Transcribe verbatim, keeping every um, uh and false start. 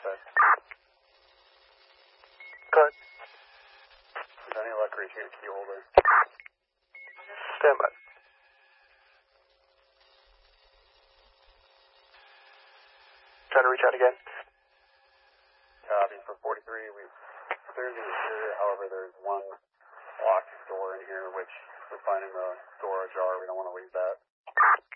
side. Cut. Is any luck reaching a key holder? Stand by. Try to reach out again. Copy for forty-three. We've cleared the interior. However, there's one locked door in here, which we're finding the door ajar. We don't want to leave that.